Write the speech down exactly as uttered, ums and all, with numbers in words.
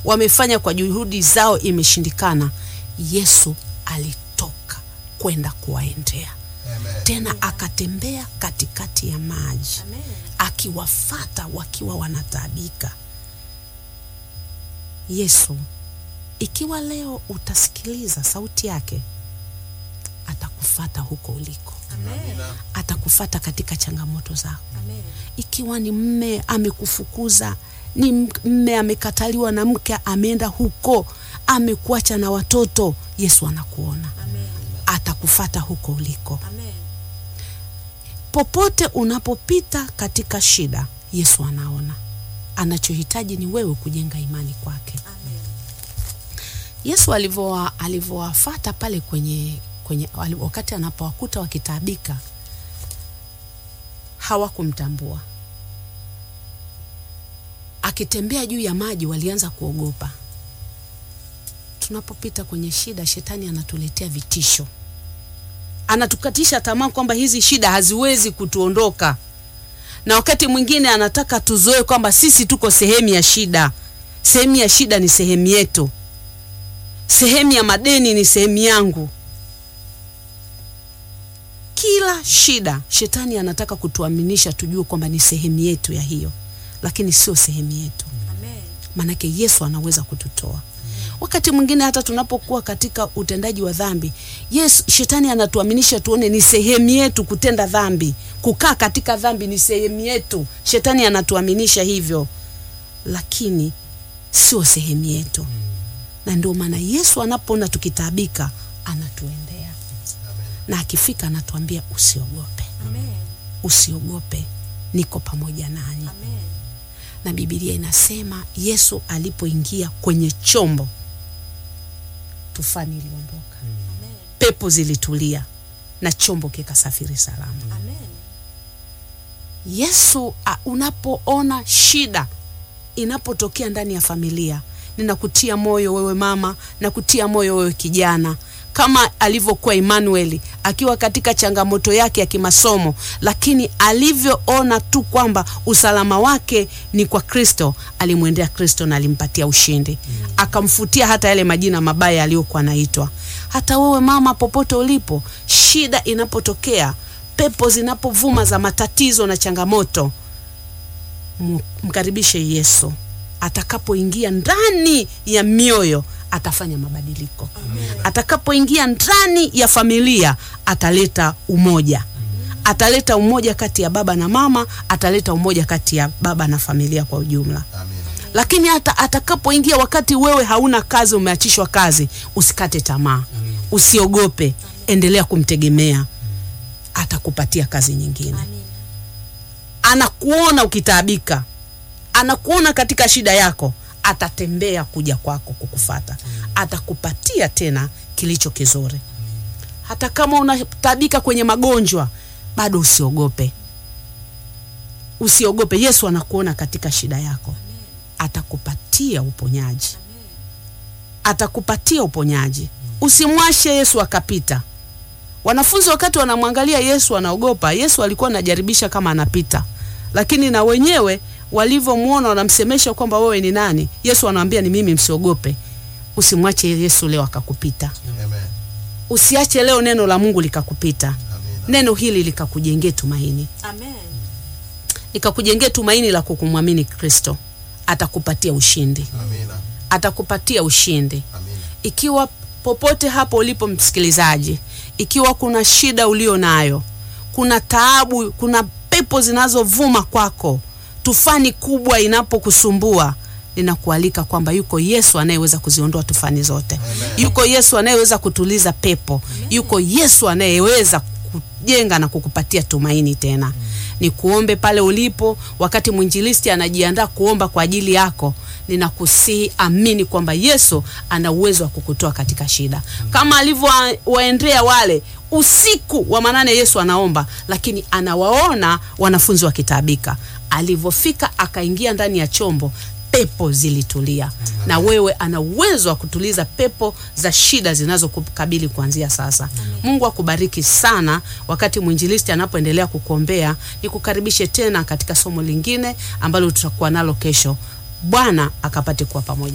wamefanya kwa juhudi zao imeshindikana, Yesu alitoka kwenda kuwaendea. Amen. Tena akatembea katikati ya maji. Amen. Akiwafata wakiwa wanataabika. Yesu, ikiwa leo utasikiliza sauti yake, atakufata huko uliko. Amen. Atakufata katika changamoto zako. Amen. Ikiwa ni mme amekufukuza, ni mme amekataliwa na mke, ameenda huko, amekuacha na watoto, Yesu anakuona. Amen. Atakufata huko uliko. Amen. Popote unapopita katika shida, Yesu anaona. Anachohitaji ni wewe kujenga imani kwake. Amen. Yesu alivyoa alivyowafuata pale kwenye kwenye wakati anapowakuta wakitaabika, hawakumtambua. Akitembea juu ya maji walianza kuogopa. Tunapopita kwenye shida, shetani anatuletea vitisho. Anatukatisha tamaa kwamba hizi shida haziwezi kutuondoka. Na wakati mwingine anataka tuzoe kwamba sisi tuko sehemu ya shida. Sehemu ya shida ni sehemu yetu. Sehemu ya madeni ni sehemu yangu. Kila shida shetani anataka kutuaminisha tujue kwamba ni sehemu yetu ya hiyo, lakini sio sehemu yetu. Amen. Manake Yesu anaweza kututoa. Amen. Wakati mwingine hata tunapokuwa katika utendaji wa dhambi, Yesu shetani anatuaminisha tuone ni sehemu yetu kutenda dhambi, kukaa katika dhambi ni sehemu yetu. Shetani anatuaminisha hivyo, lakini sio sehemu yetu. Amen. Na ndio maana Yesu anapoona tukitaabika anatuendea. Amen. Na akifika anatuambia usiogope. Amen. Usiogope, niko pamoja nanyi. Amen. Na Biblia inasema Yesu alipoingia kwenye chombo, tufani iliondoka. Amen. Pepo zilitulia na chombo kikasafiri salama. Amen. Yesu, unapoona shida inapotokea ndani ya familia, ninakutia moyo wewe mama, na kutia moyo wewe kijana, kama alivyokuwa Emmanuel akiwa katika changamoto yake ya kimasomo, lakini alivyoona tu kwamba usalama wake ni kwa Kristo, alimwendea Kristo na alimpatia ushindi. Mm. Akamfutia hata yale majina mabaya aliyokuwa anaitwa. Hata wewe mama, popote ulipo, shida inapotokea, pepo zinapovuma za matatizo na changamoto, mkaribishe Yesu. Atakapoingia ndani ya mioyo, atafanya mabadiliko. Amen. Atakapoingia ndani ya familia, ataleta umoja. Amen. Ataleta umoja kati ya baba na mama, ataleta umoja kati ya baba na familia kwa ujumla. Amen. Lakini hata atakapoingia wakati wewe hauna kazi, umeachishwa kazi, usikate tamaa. Amen. Usiogope. Amen. Endelea kumtegemea. Amen. Atakupatia kazi nyingine. Amen. Anakuona ukitaabika, anakuona katika shida yako, atatembea kuja kwako kukufuata. Mm. Atakupatia tena kilicho kizuri. Mm. Hata kama unatabika kwenye magonjwa, bado usiogope. Usiogope, Yesu anakuona katika shida yako. Amen. Atakupatia uponyaji. Amen. Atakupatia uponyaji. Mm. Usimwashe Yesu akapita. Wanafunzi wakati wanamwangalia Yesu wanaogopa. Yesu alikuwa anajaribisha kama anapita. Lakini na wenyewe walivyomuona wanamsemesha kwamba wewe ni nani, Yesu anawaambia ni mimi, msiogope. Usimwache Yesu leo akakupita. Amen. Usiache leo neno la Mungu likakupita. Amen. Neno hili likakujengea tumaini. Amen. Likakujengea tumaini la kukumwamini Kristo. Atakupatia ushindi. Amen. Atakupatia ushindi. Amen. Ikiwa popote hapo ulipo msikilizaji, ikiwa kuna shida ulio nayo, kuna taabu, kuna pepo zinazovuma kwako, tufani kubwa inapokusumbua, ninakualika kwamba yuko Yesu anayeweza kuziondoa tufani zote. Amen. Yuko Yesu anayeweza kutuliza pepo. Amen. Yuko Yesu anayeweza kujenga na kukupatia tumaini tena. Amen. Ni kuombe pale ulipo, wakati mwinjilisti anajiandaa kuomba kwa ajili yako, ninakusihi amini kwamba Yesu ana uwezo wa kukutoa katika shida. Amen. Kama alivyowaendea wale usiku wa manane, Yesu anaomba, lakini anawaona wanafunzi wakitaabika. Alivyofika akaingia ndani ya chombo, pepo zilitulia. Amen. Na wewe ana uwezo wa kutuliza pepo za shida zinazokukabili kuanzia sasa. Amen. Mungu akubariki sana. Wakati mwinjilisti anapoendelea kukuombea, nikukaribishe tena katika somo lingine ambalo tutakuwa nalo kesho. Bwana akapate kuwa pamoja.